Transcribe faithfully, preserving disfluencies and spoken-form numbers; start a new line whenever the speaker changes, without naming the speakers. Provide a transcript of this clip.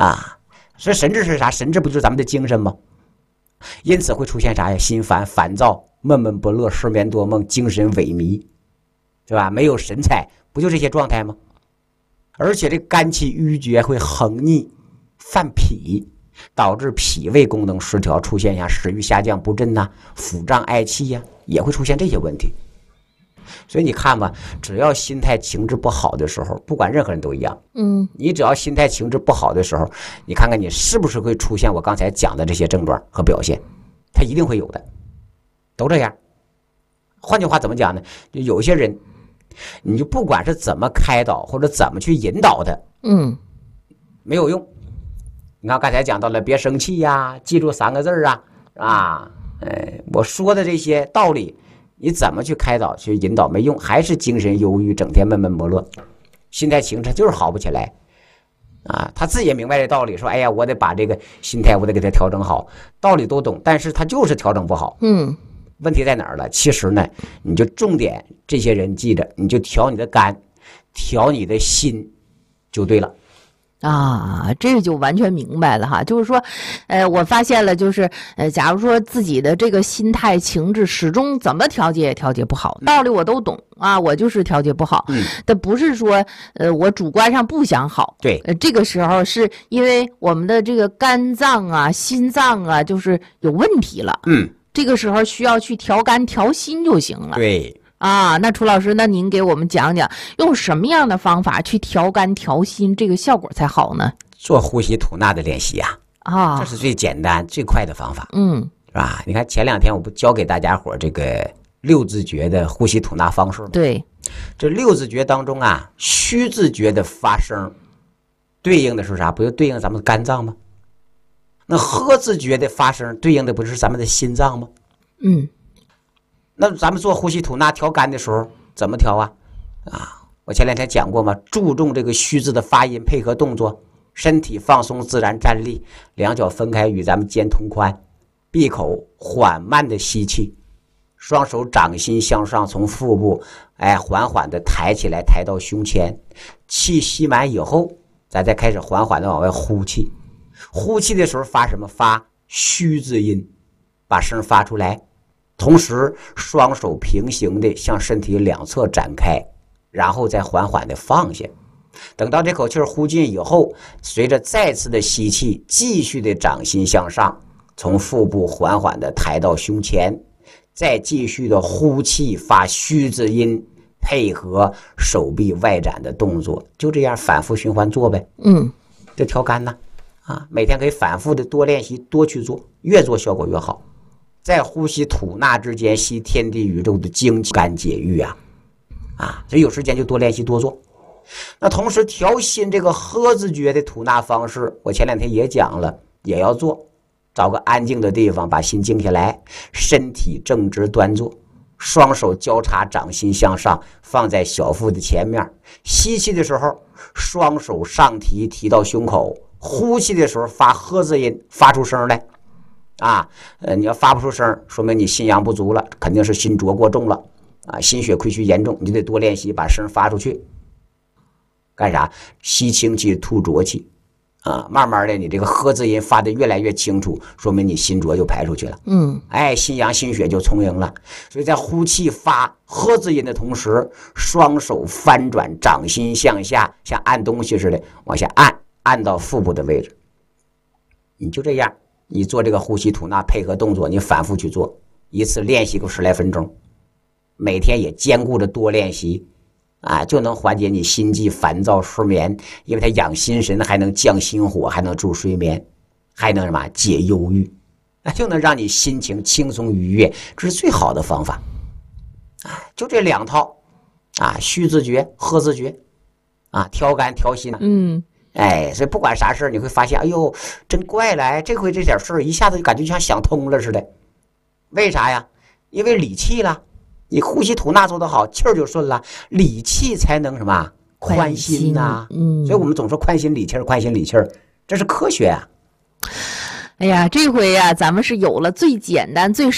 啊。所以神志是啥？神志不就是咱们的精神吗？因此会出现啥呀？心烦、烦躁、闷闷不乐、失眠多梦、精神萎靡，对吧？没有神采，不就这些状态吗？而且这肝气郁结会横逆、犯脾，导致脾胃功能失调，出现呀食欲下降、不振呐、腹胀嗳气呀，也会出现这些问题。所以你看吧，只要心态情志不好的时候，不管任何人都一样，
嗯，
你只要心态情志不好的时候，你看看你是不是会出现我刚才讲的这些症状和表现，它一定会有的，都这样。换句话怎么讲呢？就有一些人，你就不管是怎么开导或者怎么去引导的，
嗯，
没有用。你看刚才讲到了别生气呀，记住三个字啊啊，呃，我说的这些道理。你怎么去开导去引导没用，还是精神忧郁，整天闷闷不乐，心态情志就是好不起来啊。他自己也明白这道理，说哎呀我得把这个心态我得给他调整好，道理都懂，但是他就是调整不好。
嗯，
问题在哪儿了？其实呢，你就重点这些人记着，你就调你的肝，调你的心就对了。
啊，这就完全明白了哈，就是说，呃，我发现了，就是呃，假如说自己的这个心态情志始终怎么调节也调节不好，道理我都懂啊，我就是调节不好，
嗯，
但不是说呃我主观上不想好，
对，
呃，这个时候是因为我们的这个肝脏啊、心脏啊，就是有问题了，
嗯，
这个时候需要去调肝调心就行了，
对。
啊，那楚老师，那您给我们讲讲，用什么样的方法去调肝调心，这个效果才好呢？
做呼吸吐纳的练习呀，
啊，
这是最简单最快的方法，
嗯，
是吧？你看前两天我不教给大家伙这个六字诀的呼吸吐纳方式吗？
对，
这六字诀当中啊，虚字诀的发声对应的是啥？不就对应咱们的肝脏吗？那呵字诀的发声对应的不是咱们的心脏吗？
嗯。
那咱们做呼吸吐纳调肝的时候怎么调啊？啊，我前两天讲过嘛，注重这个虚字的发音配合动作，身体放松自然站立，两脚分开与咱们肩同宽，闭口缓慢的吸气，双手掌心向上，从腹部哎缓缓的抬起来，抬到胸前，气吸满以后，咱再开始缓缓的往外呼气。呼气的时候发什么？发虚字音，把声发出来。同时双手平行的向身体两侧展开，然后再缓缓的放下。等到这口气呼尽以后，随着再次的吸气，继续的掌心向上，从腹部缓缓的抬到胸前，再继续的呼气，发虚字音，配合手臂外展的动作，就这样反复循环做呗。
嗯，
这调肝呢，啊，每天可以反复的多练习，多去做，越做效果越好。在呼吸吐纳之间吸天地宇宙的精气，肝解郁啊，啊，所以有时间就多练习多做。那同时调心这个呵字诀的吐纳方式，我前两天也讲了，也要做。找个安静的地方，把心静下来，身体正直端坐，双手交叉，掌心向上，放在小腹的前面。吸气的时候，双手上提，提到胸口；呼气的时候发呵字音，发出声来。啊，呃，你要发不出声，说明你心阳不足了，肯定是心浊过重了啊，心血亏虚严重，你就得多练习，把声发出去。干啥？吸清气，吐浊气啊，慢慢的，你这个呵字音发的越来越清楚，说明你心浊就排出去了。
嗯，
哎，心阳心血就充盈了。所以在呼气发呵字音的同时，双手翻转，掌心向下，像按东西似的往下按，按到腹部的位置。你就这样。你做这个呼吸吐纳配合动作，你反复去做，一次练习个十来分钟，每天也兼顾着多练习啊，就能缓解你心悸烦躁失眠，因为它养心神，还能降心火，还能助睡眠，还能什么解忧郁，那就能让你心情轻松愉悦，这是最好的方法啊！就这两套啊，虚字诀、呵字诀啊，调肝调心。
嗯。
哎，所以不管啥事儿，你会发现，哎呦，真怪了，哎，这回这点事儿一下子就感觉就像想通了似的。为啥呀？因为理气了，你呼吸吐纳做得好，气儿就顺了，理气才能什么宽心呐、啊。嗯，所以我们总说宽心理气儿，宽心理气儿，这是科学啊。
哎呀，这回呀、啊，咱们是有了最简单、最